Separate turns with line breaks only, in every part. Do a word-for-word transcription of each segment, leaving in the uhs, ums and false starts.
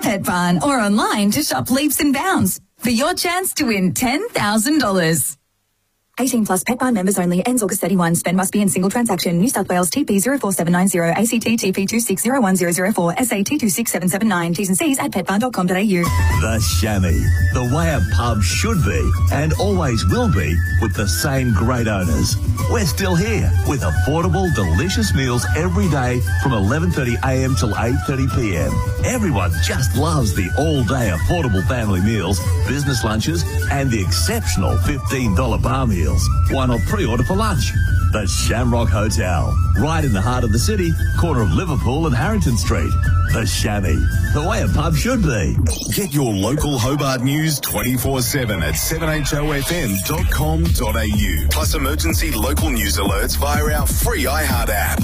Pet Barn or online to shop Leaps and Bounds for your chance to win ten thousand dollars. eighteen plus Pet Barn members only. Ends August thirty-first. Spend must be in single transaction. New South Wales T P zero four seven nine zero, A C T T P two six zero one zero zero four, S A T two six seven seven nine. T's and C's at pet barn dot com dot a u.
The Chamois, the way a pub should be and always will be, with the same great owners. We're still here with affordable, delicious meals every day from eleven thirty a m till eight thirty p m. Everyone just loves the all-day affordable family meals, business lunches and the exceptional fifteen dollar bar meals. Why not pre-order for lunch? The Shamrock Hotel, right in the heart of the city, corner of Liverpool and Harrington Street. The Chamois, the way a pub should be.
Get your local Hobart news twenty-four seven at seven h o f m dot com dot a u. Plus emergency local news alerts via our free iHeart app.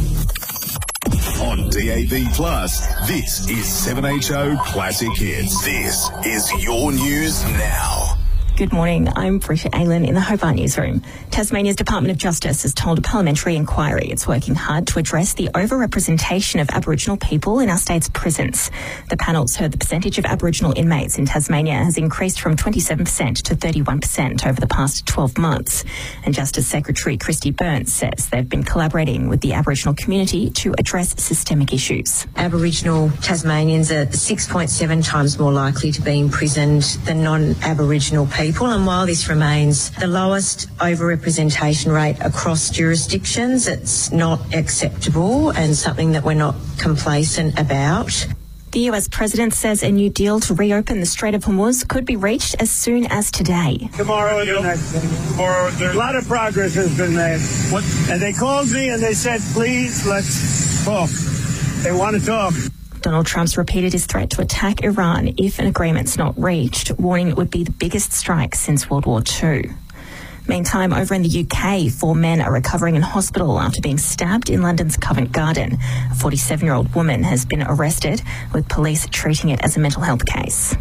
On D A B Plus, this is seven H O Classic Hits. This is your news now.
Good morning, I'm Britta Aylan in the Hobart Newsroom. Tasmania's Department of Justice has told a parliamentary inquiry it's working hard to address the overrepresentation of Aboriginal people in our state's prisons. The panel's heard the percentage of Aboriginal inmates in Tasmania has increased from twenty-seven percent to thirty-one percent over the past twelve months. And Justice Secretary Christy Burns says they've been collaborating with the Aboriginal community to address systemic issues.
Aboriginal Tasmanians are six point seven times more likely to be imprisoned than non-Aboriginal people. People, and while this remains the lowest overrepresentation rate across jurisdictions, it's not acceptable and something that we're not complacent about.
The U S president says a new deal to reopen the Strait of Hormuz could be reached as soon as today.
Tomorrow is the next thing. Tomorrow, a lot of progress has been made. What? And they called me and they said, please, let's talk. They want to talk.
Donald Trump's repeated his threat to attack Iran if an agreement's not reached, warning it would be the biggest strike since World War Two. Meantime, over in the U K, four men are recovering in hospital after being stabbed in London's Covent Garden. A forty-seven-year-old woman has been arrested, with police treating it as a mental health case.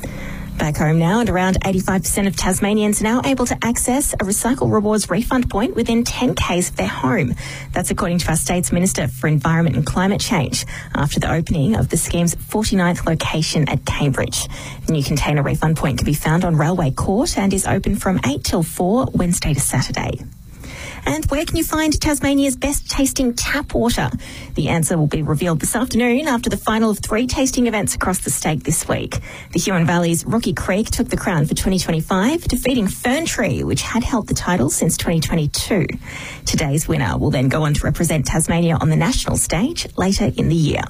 Back home now, and around eighty-five percent of Tasmanians are now able to access a Recycle Rewards refund point within ten kays of their home. That's according to our state's Minister for Environment and Climate Change, after the opening of the scheme's forty-ninth location at Cambridge. The new container refund point can be found on Railway Court and is open from eight till four, Wednesday to Saturday. And where can you find Tasmania's best tasting tap water? The answer will be revealed this afternoon after the final of three tasting events across the state this week. The Huon Valley's Rocky Creek took the crown for twenty twenty-five, defeating Fern Tree, which had held the title since twenty twenty-two. Today's winner will then go on to represent Tasmania on the national stage later in the year.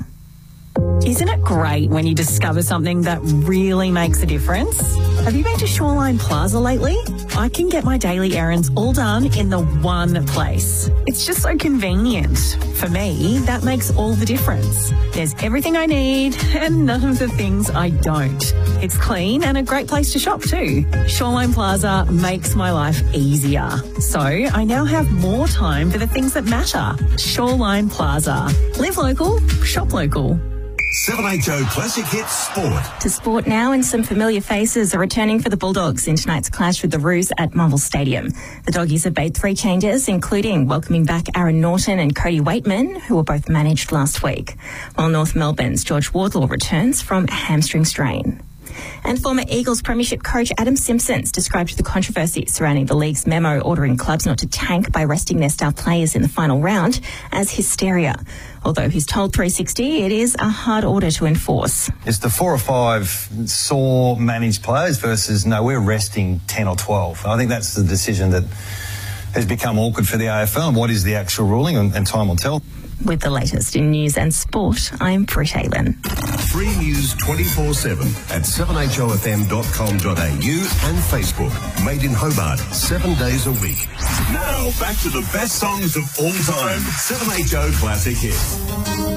Isn't it great when you discover something that really makes a difference? Have you been to Shoreline Plaza lately? I can get my daily errands all done in the one place. It's just so convenient. For me, that makes all the difference. There's everything I need and none of the things I don't. It's clean and a great place to shop too. Shoreline Plaza makes my life easier. So I now have more time for the things that matter. Shoreline Plaza. Live local, shop local.
seven H O Classic Hits Sport.
To sport now, and some familiar faces are returning for the Bulldogs in tonight's clash with the Roos at Marvel Stadium. The Doggies have made three changes, including welcoming back Aaron Norton and Cody Waitman, who were both managed last week, while North Melbourne's George Wardlaw returns from a hamstring strain. And former Eagles Premiership coach Adam Simpson's described the controversy surrounding the league's memo ordering clubs not to tank by resting their star players in the final round as hysteria. Although he's told three sixty it is a hard order to enforce.
It's the four or five sore managed players versus no, we're resting ten or twelve. I think that's the decision that has become awkward for the A F L. And what is the actual ruling? And, and time will tell.
With the latest in news and sport, I'm Britta Aylan.
Free news twenty-four seven at seven h o f m dot com dot a u and Facebook. Made in Hobart, seven days a week. Now, back to the best songs of all time. seven H O Classic Hits.